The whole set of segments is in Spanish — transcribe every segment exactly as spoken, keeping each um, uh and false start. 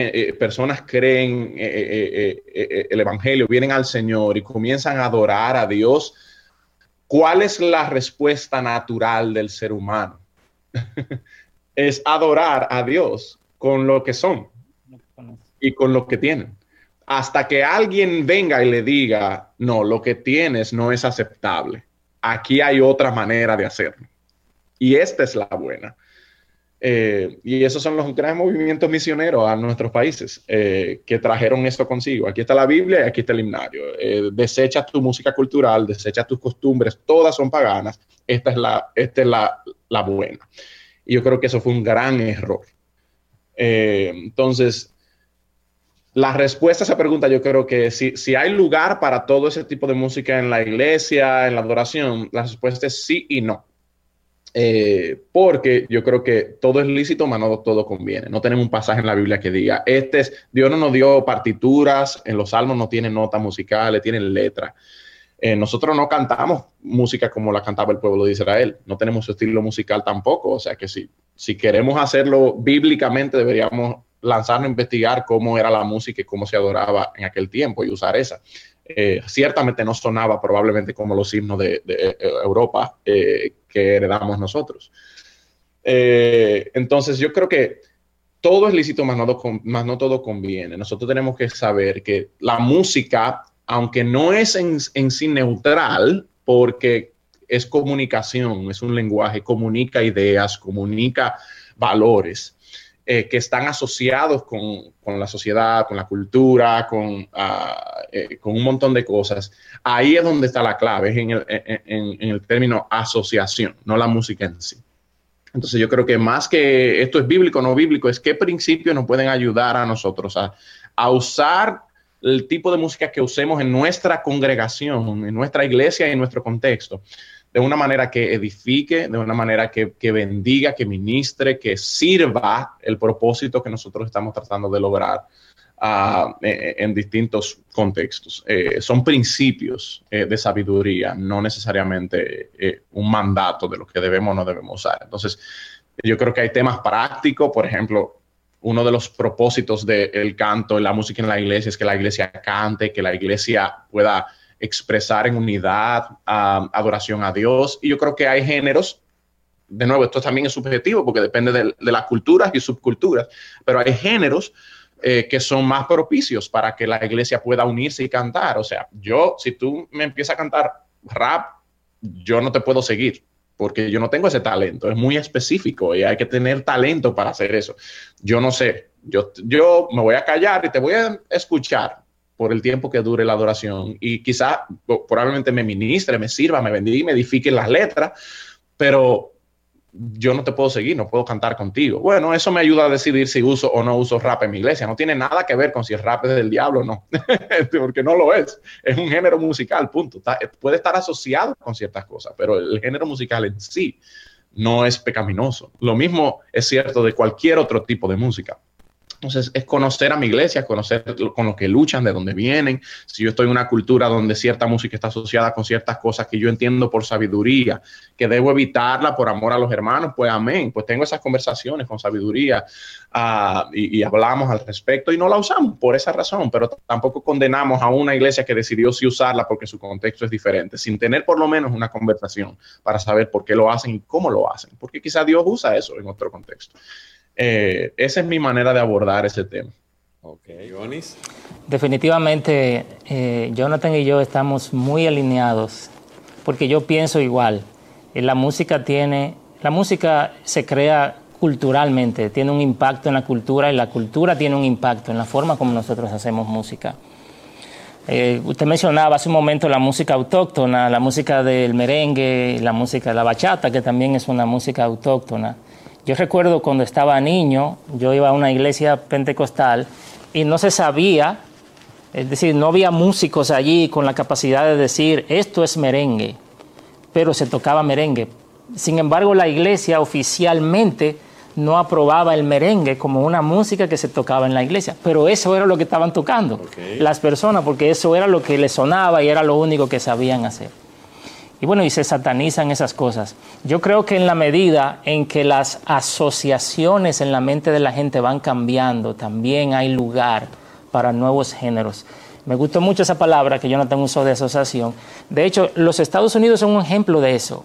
eh, personas creen eh, eh, eh, eh, el Evangelio, vienen al Señor y comienzan a adorar a Dios, ¿cuál es la respuesta natural del ser humano? Es adorar a Dios con lo que son y con lo que tienen. Hasta que alguien venga y le diga, no, lo que tienes no es aceptable. Aquí hay otra manera de hacerlo. Y esta es la buena. Eh, y esos son los grandes movimientos misioneros a nuestros países eh, que trajeron eso consigo. Aquí está la Biblia y aquí está el himnario. Eh, desecha tu música cultural, desecha tus costumbres, todas son paganas. Esta es la, esta es la, la buena. Y yo creo que eso fue un gran error. Eh, entonces, la respuesta a esa pregunta, yo creo que si, si hay lugar para todo ese tipo de música en la iglesia, en la adoración, la respuesta es sí y no. Eh, porque yo creo que todo es lícito, mas no todo conviene. No tenemos un pasaje en la Biblia que diga, este es, Dios no nos dio partituras, en los salmos no tienen notas musicales, tienen letras. Eh, nosotros no cantamos música como la cantaba el pueblo de Israel, no tenemos su estilo musical tampoco, o sea que si, si queremos hacerlo bíblicamente deberíamos lanzarnos a investigar cómo era la música y cómo se adoraba en aquel tiempo y usar esa. Eh, ciertamente no sonaba probablemente como los himnos de, de, de Europa eh, que heredamos nosotros. Eh, entonces yo creo que todo es lícito, mas no, mas no todo conviene. Nosotros tenemos que saber que la música, aunque no es en, en sí neutral, porque es comunicación, es un lenguaje, comunica ideas, comunica valores, Eh, que están asociados con, con la sociedad, con la cultura, con, uh, eh, con un montón de cosas. Ahí es donde está la clave, es en el, en, en el término asociación, no la música en sí. Entonces yo creo que más que esto es bíblico o no bíblico, es qué principios nos pueden ayudar a nosotros a, a usar el tipo de música que usemos en nuestra congregación, en nuestra iglesia y en nuestro contexto, de una manera que edifique, de una manera que, que bendiga, que ministre, que sirva el propósito que nosotros estamos tratando de lograr uh, en, en distintos contextos. Eh, son principios eh, de sabiduría, no necesariamente eh, un mandato de lo que debemos o no debemos usar. Entonces, yo creo que hay temas prácticos, por ejemplo, uno de los propósitos del canto y la música en la iglesia es que la iglesia cante, que la iglesia pueda expresar en unidad, um, adoración a Dios. Y yo creo que hay géneros, de nuevo, esto también es subjetivo porque depende de, de las culturas y subculturas, pero hay géneros eh, que son más propicios para que la iglesia pueda unirse y cantar. O sea, yo, si tú me empiezas a cantar rap, yo no te puedo seguir porque yo no tengo ese talento. Es muy específico y hay que tener talento para hacer eso. Yo no sé, yo, yo me voy a callar y te voy a escuchar por el tiempo que dure la adoración y quizá probablemente me ministre, me sirva, me bendiga, me edifique las letras, pero yo no te puedo seguir, no puedo cantar contigo. Bueno, eso me ayuda a decidir si uso o no uso rap en mi iglesia. No tiene nada que ver con si el rap es del diablo o no, porque no lo es. Es un género musical, punto. Está, puede estar asociado con ciertas cosas, pero el género musical en sí no es pecaminoso. Lo mismo es cierto de cualquier otro tipo de música. Entonces, es conocer a mi iglesia, conocer con lo que luchan, de dónde vienen. Si yo estoy en una cultura donde cierta música está asociada con ciertas cosas que yo entiendo por sabiduría, que debo evitarla por amor a los hermanos, pues amén. Pues tengo esas conversaciones con sabiduría uh, y, y hablamos al respecto y no la usamos por esa razón, pero tampoco condenamos a una iglesia que decidió sí usarla porque su contexto es diferente, sin tener por lo menos una conversación para saber por qué lo hacen y cómo lo hacen, porque quizá Dios usa eso en otro contexto. Eh, esa es mi manera de abordar ese tema. Ok, Ionis. Definitivamente, eh, Jonathan y yo estamos muy alineados, porque yo pienso igual. Eh, la música tiene, la música se crea culturalmente, tiene un impacto en la cultura y la cultura tiene un impacto en la forma como nosotros hacemos música. Eh, usted mencionaba hace un momento la música autóctona, la música del merengue, la música de la bachata, que también es una música autóctona. Yo recuerdo cuando estaba niño, yo iba a una iglesia pentecostal y no se sabía, es decir, no había músicos allí con la capacidad de decir esto es merengue, pero se tocaba merengue. Sin embargo, la iglesia oficialmente no aprobaba el merengue como una música que se tocaba en la iglesia, pero eso era lo que estaban tocando okay. las personas, porque eso era lo que les sonaba y era lo único que sabían hacer. y bueno, y se satanizan esas cosas. Yo creo que en la medida en que las asociaciones en la mente de la gente van cambiando, también hay lugar para nuevos géneros. Me gustó mucho esa palabra que Jonathan usó de asociación. De hecho, los Estados Unidos son un ejemplo de eso,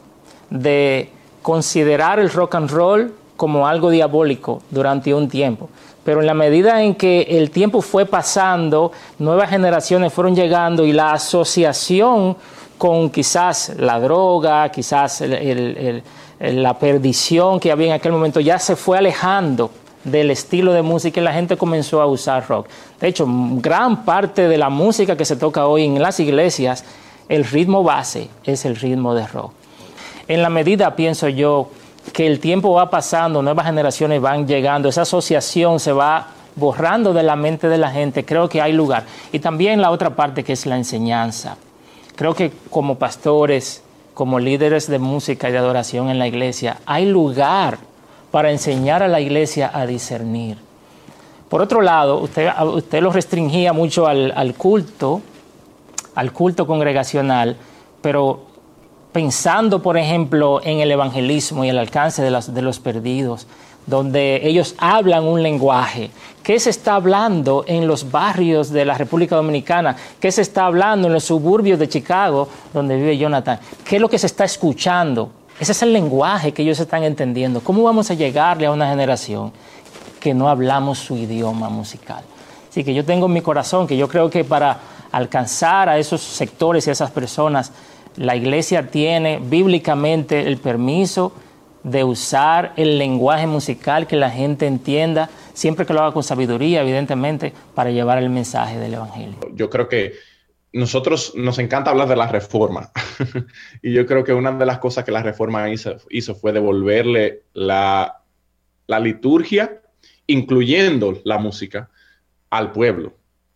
de considerar el rock and roll como algo diabólico durante un tiempo. Pero en la medida en que el tiempo fue pasando, nuevas generaciones fueron llegando y la asociación con quizás la droga, quizás el, el, el, la perdición que había en aquel momento ya se fue alejando del estilo de música y la gente comenzó a usar rock. De hecho, gran parte de la música que se toca hoy en las iglesias, el ritmo base es el ritmo de rock. En la medida, pienso yo, que el tiempo va pasando, nuevas generaciones van llegando, esa asociación se va borrando de la mente de la gente, creo que hay lugar. Y también la otra parte que es la enseñanza. Creo que como pastores, como líderes de música y de adoración en la iglesia, hay lugar para enseñar a la iglesia a discernir. Por otro lado, usted, usted lo restringía mucho al, al culto, al culto congregacional, pero pensando, por ejemplo, en el evangelismo y el alcance de los, de los perdidos, donde ellos hablan un lenguaje. ¿Qué se está hablando en los barrios de la República Dominicana? ¿Qué se está hablando en los suburbios de Chicago, donde vive Jonathan? ¿Qué es lo que se está escuchando? Ese es el lenguaje que ellos están entendiendo. ¿Cómo vamos a llegarle a una generación que no hablamos su idioma musical? Así que yo tengo en mi corazón que yo creo que para alcanzar a esos sectores y a esas personas, la iglesia tiene bíblicamente el permiso de usar el lenguaje musical que la gente entienda, siempre que lo haga con sabiduría, evidentemente, para llevar el mensaje del evangelio. Yo creo que nosotros nos encanta hablar de la reforma y yo creo que una de las cosas que la reforma hizo, hizo fue devolverle la, la liturgia, incluyendo la música, al pueblo.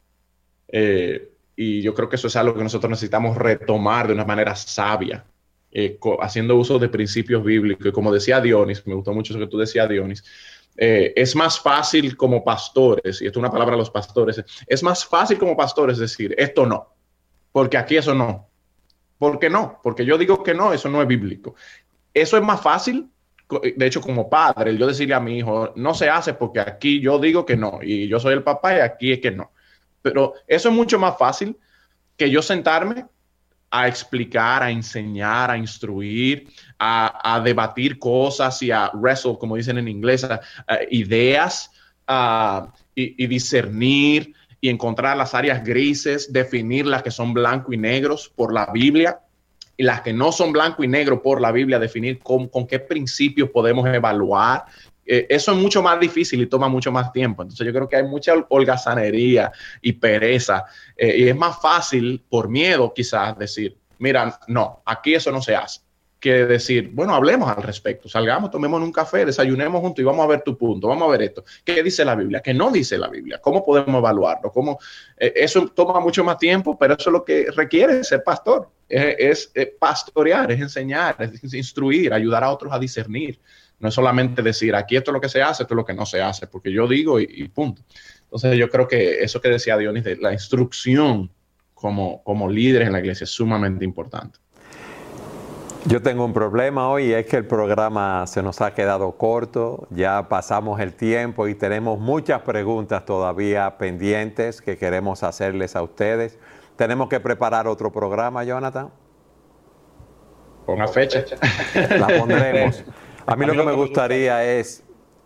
Eh, Y yo creo que eso es algo que nosotros necesitamos retomar de una manera sabia, eh, haciendo uso de principios bíblicos. Y como decía Dionis, me gustó mucho eso que tú decías, Dionis, eh, es más fácil como pastores, y esto es una palabra a los pastores, es más fácil como pastores decir, esto no, porque aquí eso no. ¿Por qué no? Porque yo digo que no, eso no es bíblico. Eso es más fácil, de hecho, como padre, yo decirle a mi hijo, no se hace porque aquí yo digo que no, y yo soy el papá y aquí es que no. Pero eso es mucho más fácil que yo sentarme a explicar, a enseñar, a instruir, a, a debatir cosas y a wrestle, como dicen en inglés, a, a ideas a, y, y discernir y encontrar las áreas grises, definir las que son blanco y negros por la Biblia y las que no son blanco y negro por la Biblia, definir con, con qué principios podemos evaluar. Eh, eso es mucho más difícil y toma mucho más tiempo. Entonces yo creo que hay mucha holgazanería y pereza. Eh, y es más fácil, por miedo quizás, decir, mira, no, aquí eso no se hace. Que decir, bueno, hablemos al respecto. Salgamos, tomemos un café, desayunemos juntos y vamos a ver tu punto. Vamos a ver esto. ¿Qué dice la Biblia? ¿Qué no dice la Biblia? ¿Cómo podemos evaluarlo? ¿Cómo? Eh, eso toma mucho más tiempo, pero eso es lo que requiere ser pastor. Es, es, es pastorear, es enseñar, es instruir, ayudar a otros a discernir. No es solamente decir, aquí esto es lo que se hace, esto es lo que no se hace, porque yo digo y, y punto. Entonces yo creo que eso que decía Dionis, de la instrucción como, como líderes en la iglesia es sumamente importante. Yo tengo un problema hoy y es que el programa se nos ha quedado corto, ya pasamos el tiempo y tenemos muchas preguntas todavía pendientes que queremos hacerles a ustedes. ¿Tenemos que preparar otro programa, Jonathan? Ponga fecha. La pondremos. A mí lo que me gustaría es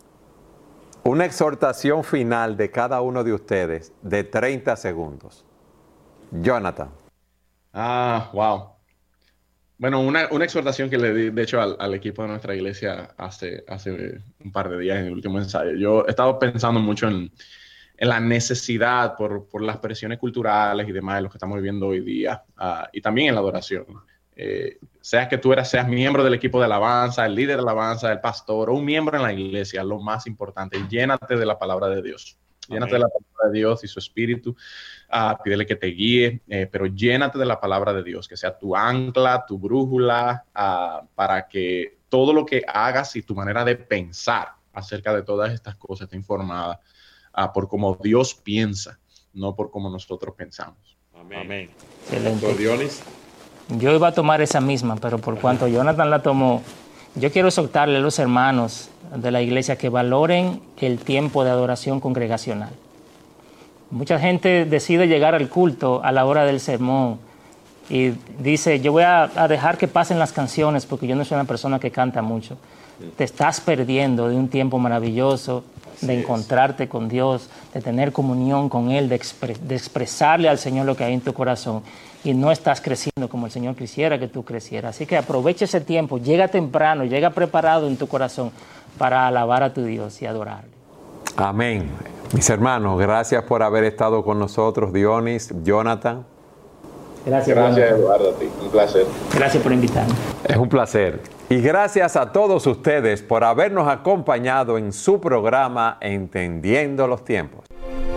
una exhortación final de cada uno de ustedes de treinta segundos. Jonathan. Ah, wow. Bueno, una, una exhortación que le di, de hecho, al, al equipo de nuestra iglesia hace, hace un par de días en el último ensayo. Yo he estado pensando mucho en, en la necesidad por, por las presiones culturales y demás de lo que estamos viviendo hoy día, uh, y también en la adoración. Eh, seas que tú eras, seas miembro del equipo de alabanza, el líder de alabanza, el pastor o un miembro en la iglesia, lo más importante, llénate de la palabra de Dios. Llénate Amén. de la palabra de Dios y su espíritu. Uh, pídele que te guíe, eh, pero llénate de la palabra de Dios, que sea tu ancla, tu brújula, uh, para que todo lo que hagas y tu manera de pensar acerca de todas estas cosas esté informada uh, por cómo Dios piensa, no por cómo nosotros pensamos. Amén. Amén. Excelente. Doctor Dionis. Yo iba a tomar esa misma, pero por cuanto Jonathan la tomó, yo quiero exhortarle a los hermanos de la iglesia que valoren el tiempo de adoración congregacional. Mucha gente decide llegar al culto a la hora del sermón y dice, yo voy a, a dejar que pasen las canciones porque yo no soy una persona que canta mucho. Te estás perdiendo de un tiempo maravilloso, de encontrarte con Dios, de tener comunión con Él, de, expre- de expresarle al Señor lo que hay en tu corazón, y no estás creciendo como el Señor quisiera que tú crecieras. Así que aprovecha ese tiempo, llega temprano, llega preparado en tu corazón para alabar a tu Dios y adorarle. Amén. Mis hermanos, gracias por haber estado con nosotros, Dionis, Jonathan. Gracias, Gracias, Jonathan. Eduardo, a ti. Un placer. Gracias por invitarme. Es un placer. Y gracias a todos ustedes por habernos acompañado en su programa Entendiendo los Tiempos.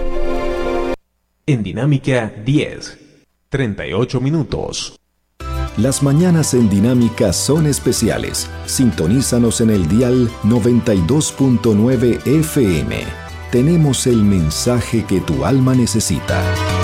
En Dinámica diez, treinta y ocho minutos. Las mañanas en Dinámica son especiales. Sintonízanos en el dial noventa y dos punto nueve F M. Tenemos el mensaje que tu alma necesita.